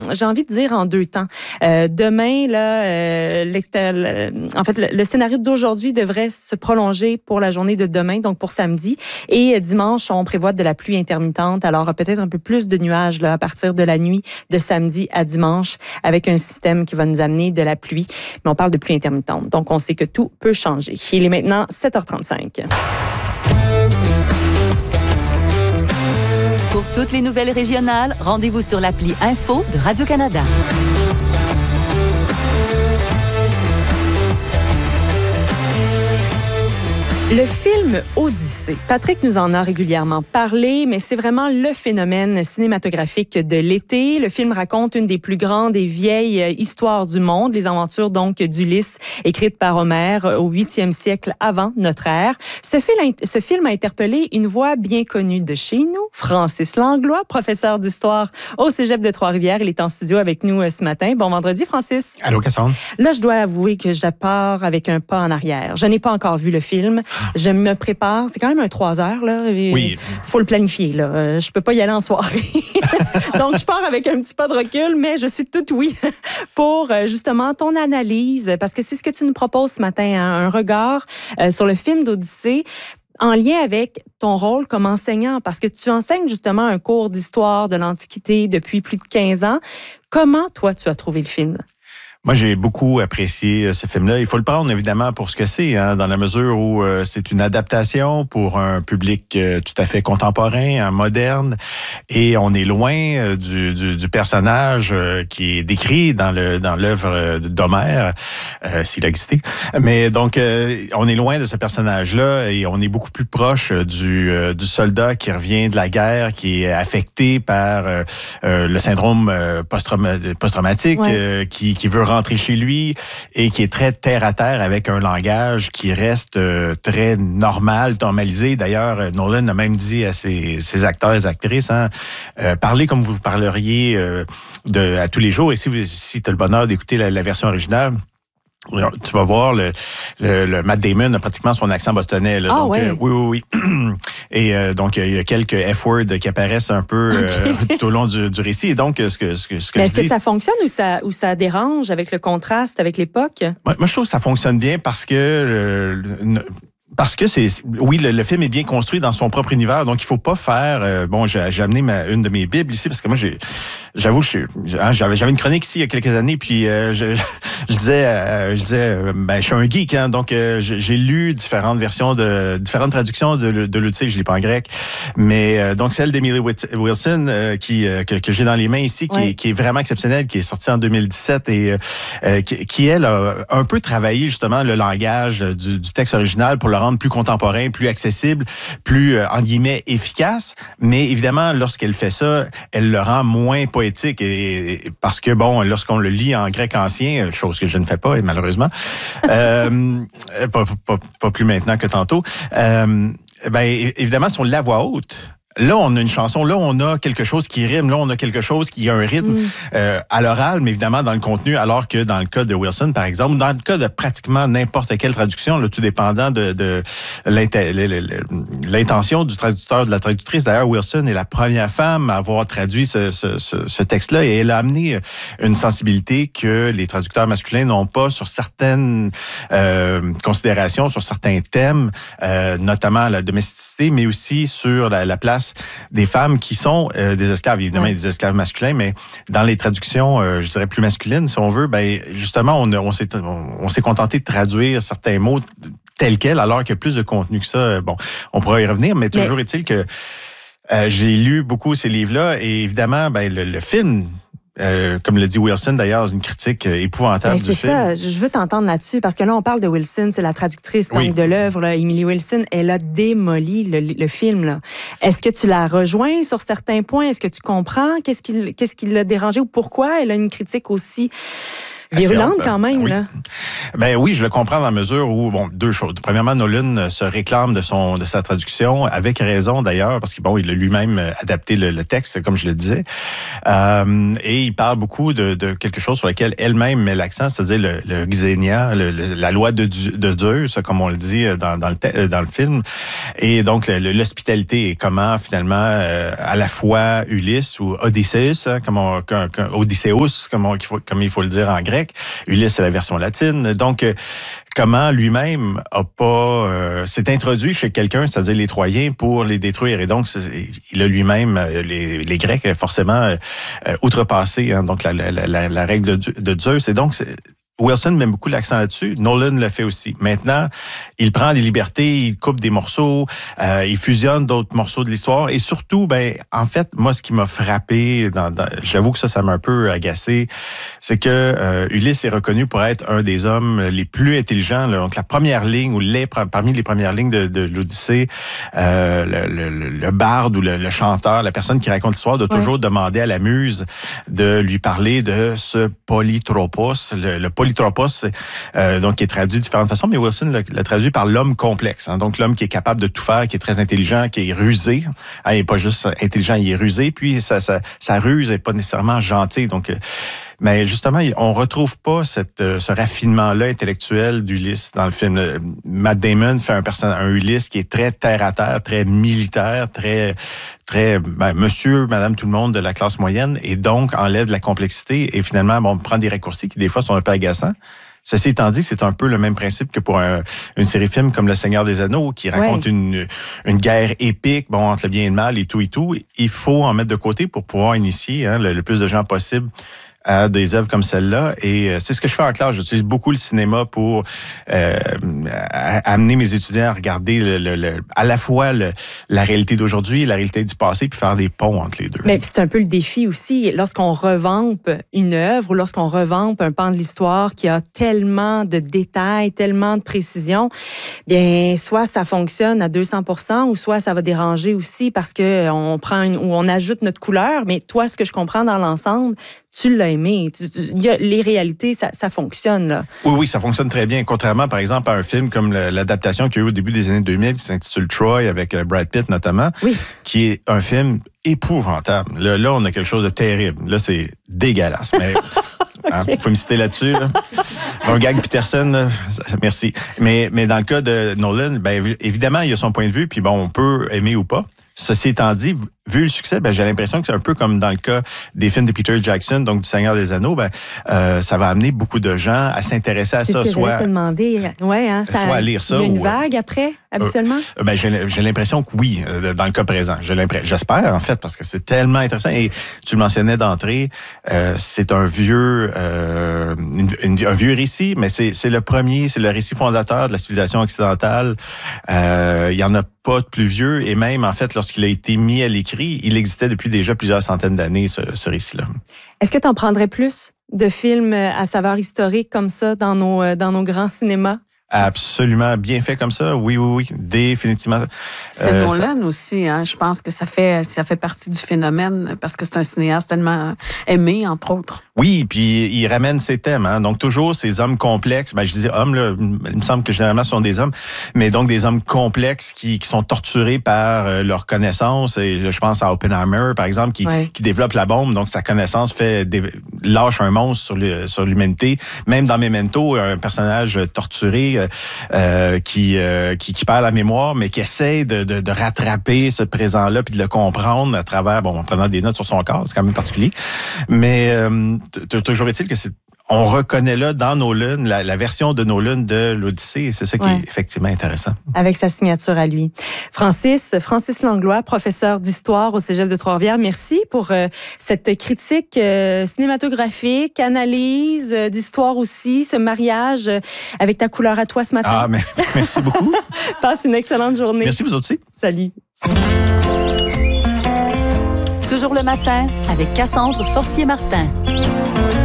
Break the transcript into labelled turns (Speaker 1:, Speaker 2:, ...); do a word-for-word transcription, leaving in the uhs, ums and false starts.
Speaker 1: j'ai envie de dire en deux temps. Euh, demain, là, euh, le, en fait, le, le scénario d'aujourd'hui devrait se prolonger pour la journée de demain, donc pour samedi. Et dimanche, on prévoit de la pluie intermittente. Alors, peut-être un peu plus de nuages là, à partir de la nuit de samedi à dimanche, avec un système qui va nous amener de la pluie. Mais on parle de pluie intermittente. Donc, on sait que tout peut changer. Il est maintenant sept heures trente-cinq.
Speaker 2: Pour toutes les nouvelles régionales, rendez-vous sur l'appli Info de Radio-Canada.
Speaker 1: Le film Odyssée. Patrick nous en a régulièrement parlé, mais c'est vraiment le phénomène cinématographique de l'été. Le film raconte une des plus grandes et vieilles histoires du monde, les aventures donc d'Ulysse, écrites par Homère au huitième siècle avant notre ère. Ce film, ce film a interpellé une voix bien connue de chez nous, Francis Langlois, professeur d'histoire au Cégep de Trois-Rivières. Il est en studio avec nous ce matin. Bon vendredi, Francis.
Speaker 3: Allô, Cassandre.
Speaker 1: Là, je dois avouer que je pars avec un pas en arrière. Je n'ai pas encore vu le film. Je me prépare. C'est quand même un trois heures, là.
Speaker 3: Oui.
Speaker 1: Faut le planifier, là. Je peux pas y aller en soirée. Donc, je pars avec un petit pas de recul, mais je suis toute oui pour, justement, ton analyse, parce que c'est ce que tu nous proposes ce matin, hein, un regard euh, sur le film d'Odyssée en lien avec ton rôle comme enseignant, parce que tu enseignes justement un cours d'histoire de l'Antiquité depuis plus de quinze ans. Comment, toi, tu as trouvé le film?
Speaker 3: Moi, j'ai beaucoup apprécié ce film-là. Il faut le prendre, évidemment, pour ce que c'est, hein, dans la mesure où euh, c'est une adaptation pour un public euh, tout à fait contemporain, hein, moderne, et on est loin euh, du, du, du personnage euh, qui est décrit dans le dans l'œuvre d'Homère, euh, s'il a existé. Mais donc, euh, on est loin de ce personnage-là et on est beaucoup plus proche du, euh, du soldat qui revient de la guerre, qui est affecté par euh, euh, le syndrome euh, post-trauma- post-traumatique, ouais. euh, qui, qui veut rentrer chez lui et qui est très terre à terre avec un langage qui reste euh, très normal, normalisé. D'ailleurs, Nolan a même dit à ses, ses acteurs et actrices, hein, euh, parlez comme vous parleriez euh, de, à tous les jours. Et si, vous, si tu as le bonheur d'écouter la, la version originale, tu vas voir, le, le, le Matt Damon a pratiquement son accent bostonnais. Là,
Speaker 1: ah
Speaker 3: donc,
Speaker 1: ouais.
Speaker 3: euh, oui, oui, oui. Et euh, donc, il y a quelques F-words qui apparaissent un peu okay. euh, tout au long du, du récit. Et donc, ce que, ce que, ce que
Speaker 1: Mais
Speaker 3: je
Speaker 1: est-ce
Speaker 3: dis...
Speaker 1: que ça fonctionne ou ça, ou ça dérange avec le contraste, avec l'époque?
Speaker 3: Moi, moi, je trouve que ça fonctionne bien parce que... Euh, Parce que c'est oui, le, le film est bien construit dans son propre univers, donc il faut pas faire. Euh, bon, j'ai, j'ai amené ma, une de mes bibles ici parce que moi, j'ai, j'avoue, je, hein, j'avais, j'avais une chronique ici il y a quelques années, puis euh, je, je disais, euh, je disais, euh, ben, je suis un geek, hein, donc euh, j'ai lu différentes versions de différentes traductions de, de l'Odyssée. Je l'ai pas en grec, mais euh, donc celle d'Emily Wilson euh, qui euh, que, que j'ai dans les mains ici, qui, ouais. est, qui est vraiment exceptionnelle, qui est sortie en deux mille dix-sept et euh, qui, qui elle a un peu travaillé justement le langage du, du texte original pour le rendre plus contemporain, plus accessible, plus, euh, en guillemets, efficace. Mais évidemment, lorsqu'elle fait ça, elle le rend moins poétique. Et, et, parce que, bon, lorsqu'on le lit en grec ancien, chose que je ne fais pas, et malheureusement, euh, pas, pas, pas plus maintenant que tantôt, euh, ben, évidemment, si on l'a à voix haute, là, on a une chanson, là, on a quelque chose qui rime, là, on a quelque chose qui a un rythme mm. euh, à l'oral, mais évidemment dans le contenu, alors que dans le cas de Wilson, par exemple, dans le cas de pratiquement n'importe quelle traduction, là, tout dépendant de, de l'intention du traducteur, de la traductrice. D'ailleurs, Wilson est la première femme à avoir traduit ce, ce, ce, ce texte-là et elle a amené une sensibilité que les traducteurs masculins n'ont pas sur certaines euh, considérations, sur certains thèmes, euh, notamment la domesticité, mais aussi sur la, la place des femmes qui sont euh, des esclaves, évidemment, ouais. des esclaves masculins, mais dans les traductions, euh, je dirais plus masculines, si on veut, ben justement, on, on s'est on, on s'est contenté de traduire certains mots tels quels, alors qu'il y a plus de contenu que ça. Bon, on pourra y revenir, mais toujours mais... est-il que euh, j'ai lu beaucoup ces livres-là, et évidemment, ben le, le film. Euh, comme le dit Wilson, d'ailleurs, une critique épouvantable
Speaker 1: ben,
Speaker 3: du film.
Speaker 1: C'est ça, je veux t'entendre là-dessus, parce que là, on parle de Wilson, c'est la traductrice donc, oui. de l'œuvre. Là. Emily Wilson, elle a démoli le, le film. Là. Est-ce que tu la rejoins sur certains points? Est-ce que tu comprends? Qu'est-ce qui, qu'est-ce qui l'a dérangé ou pourquoi elle a une critique aussi Virulente quand même,
Speaker 3: oui.
Speaker 1: là.
Speaker 3: Ben oui, je le comprends dans la mesure où, bon, deux choses. Premièrement, Nolan se réclame de son de sa traduction, avec raison d'ailleurs, parce que bon, il a lui-même adapté le, le texte, comme je le disais. Euh, et il parle beaucoup de, de quelque chose sur lequel elle-même met l'accent, c'est-à-dire le, le Xenia, le, le, la loi de, de Zeus, comme on le dit dans, dans, le, te, dans le film. Et donc, l'hospitalité et comment, finalement, euh, à la fois Ulysse ou Odysseus, hein, comme on, comme, comme, Odysseus, comme, on, comme il faut le dire en grec. Ulysse, c'est la version latine. Donc, euh, comment lui-même a pas euh, s'est introduit chez quelqu'un, c'est-à-dire les Troyens, pour les détruire. Et donc, il a lui-même, les, les Grecs, forcément, euh, outrepassé hein, donc la, la, la, la règle de, de Zeus. Et donc, Wilson met beaucoup l'accent là-dessus. Nolan le fait aussi. Maintenant, il prend des libertés, il coupe des morceaux, euh, il fusionne d'autres morceaux de l'histoire. Et surtout, ben, en fait, moi, ce qui m'a frappé, dans, dans, j'avoue que ça, ça m'a un peu agacé, c'est que euh, Ulysse est reconnu pour être un des hommes les plus intelligents. Là. Donc, la première ligne, ou les, parmi les premières lignes de, de l'Odyssée, euh, le, le, le barde ou le, le chanteur, la personne qui raconte l'histoire, doit ouais. toujours demander à la muse de lui parler de ce polytropos, le, le polytropos, euh, donc qui est traduit de différentes façons, mais Wilson l'a, l'a traduit par l'homme complexe. Hein, donc l'homme qui est capable de tout faire, qui est très intelligent, qui est rusé. Hein, il n'est pas juste intelligent, il est rusé. Puis sa, sa, sa ruse n'est pas nécessairement gentille. Donc, euh, mais justement, on retrouve pas cette, euh, ce raffinement-là intellectuel d'Ulysse dans le film. Matt Damon fait un personnage, un Ulysse qui est très terre à terre, très militaire, très très ben, monsieur, madame, tout le monde de la classe moyenne, et donc enlève de la complexité et finalement, bon, on prend des raccourcis qui des fois sont un peu agaçants. Ceci étant dit, c'est un peu le même principe que pour un, une série film comme Le Seigneur des Anneaux, qui raconte ouais. une, une guerre épique, bon, entre le bien et le mal et tout et tout. Il faut en mettre de côté pour pouvoir initier hein, le, le plus de gens possible à des œuvres comme celle-là. Et euh, c'est ce que je fais en classe. J'utilise beaucoup le cinéma pour euh, amener mes étudiants à regarder le, le, le, à la fois le, la réalité d'aujourd'hui et la réalité du passé, puis faire des ponts entre les deux.
Speaker 1: Mais c'est un peu le défi aussi. Lorsqu'on revampe une œuvre ou lorsqu'on revampe un pan de l'histoire qui a tellement de détails, tellement de précision, bien, soit ça fonctionne à deux cents pour cent ou soit ça va déranger aussi parce qu'on prend une, ou on ajoute notre couleur. Mais toi, ce que je comprends dans l'ensemble, tu l'as aimé. Tu, tu, y a, les réalités, ça, ça fonctionne. Là.
Speaker 3: Oui, oui, ça fonctionne très bien. Contrairement, par exemple, à un film comme le, l'adaptation qu'il y a eu au début des années deux mille, qui s'intitule Troy, avec Brad Pitt notamment, oui. qui est un film épouvantable. Là, là, on a quelque chose de terrible. Là, c'est dégueulasse. Mais okay. hein, faut me citer là-dessus. Là. Un gag Peterson, là, merci. Mais, mais dans le cas de Nolan, ben, évidemment, il y a son point de vue, puis bon, on peut aimer ou pas. Ceci étant dit, vu le succès, ben, j'ai l'impression que c'est un peu comme dans le cas des films de Peter Jackson, donc du Seigneur des Anneaux, ben, euh, ça va amener beaucoup de gens à s'intéresser à
Speaker 1: c'est
Speaker 3: ça.
Speaker 1: Ce que
Speaker 3: soit
Speaker 1: te demander. Ouais, hein, ça,
Speaker 3: soit à lire ça.
Speaker 1: Il y a une
Speaker 3: ou,
Speaker 1: vague après, habituellement?
Speaker 3: Euh, ben, j'ai, j'ai l'impression que oui, dans le cas présent. J'ai l'impression, j'espère, en fait, parce que c'est tellement intéressant. Et tu le mentionnais d'entrée, euh, c'est un vieux, euh, une, une, un vieux récit, mais c'est, c'est le premier, c'est le récit fondateur de la civilisation occidentale. Euh, il y en a pas de plus vieux, et même, en fait, lorsqu'il a été mis à l'écrit, il existait depuis déjà plusieurs centaines d'années, ce, ce récit-là.
Speaker 1: Est-ce que tu en prendrais plus de films à saveur historique comme ça dans nos, dans nos grands cinémas?
Speaker 3: Absolument, bien fait comme ça, oui, oui, oui, définitivement.
Speaker 4: C'est euh, Nolan ça... aussi, hein. Je pense que ça fait, ça fait partie du phénomène parce que c'est un cinéaste tellement aimé, entre autres.
Speaker 3: Oui, puis il ramène ses thèmes, hein. Donc toujours ces hommes complexes. Ben je disais hommes, là, il me semble que généralement ce sont des hommes, mais donc des hommes complexes qui, qui sont torturés par euh, leur connaissance. Et là, je pense à Oppenheimer, par exemple, qui, ouais. qui développe la bombe, donc sa connaissance fait dé... lâche un monstre sur, le, sur l'humanité. Même dans Memento, un personnage torturé euh, qui, euh, qui qui perd la mémoire, mais qui essaie de, de, de rattraper ce présent-là puis de le comprendre à travers, bon, en prenant des notes sur son corps, c'est quand même particulier. Mais euh, toujours est-il que c'est on reconnaît là dans Nolan la, la version de Nolan de l'Odyssée, et c'est ça qui ouais. est effectivement intéressant.
Speaker 1: Avec sa signature à lui. Francis, Francis Langlois, professeur d'histoire au Cégep de Trois-Rivières, merci pour euh, cette critique euh, cinématographique, analyse euh, d'histoire aussi, ce mariage euh, avec ta couleur à toi ce matin.
Speaker 3: Ah, mais merci beaucoup.
Speaker 1: Passe une excellente journée.
Speaker 3: Merci vous aussi.
Speaker 1: Salut.
Speaker 2: Toujours le matin avec Cassandre Forcier-Martin.